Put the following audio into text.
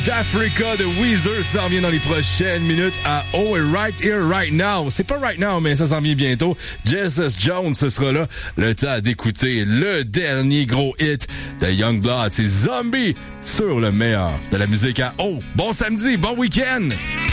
d'Africa de Weezer s'en vient dans les prochaines minutes à Oh et Right Here Right Now. C'est pas right now, mais ça s'en vient bientôt. Jesus Jones, ce sera là. Le temps d'écouter le dernier gros hit de Youngblood. C'est Zombie sur le meilleur de la musique à Oh. Bon samedi, bon week-end!